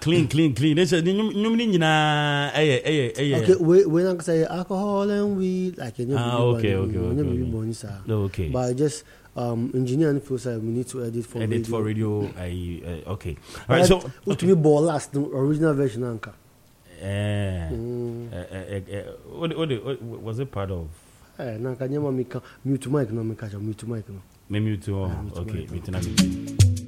clean. They said okay, when I say alcohol and weed, like okay. But just engineering feels like we need to edit for radio. Okay. All right. So what to me ball last the original version anchor. What was it part of? Nanka nyama mute mic no me catch mute mic no. Me mute. Okay, mute.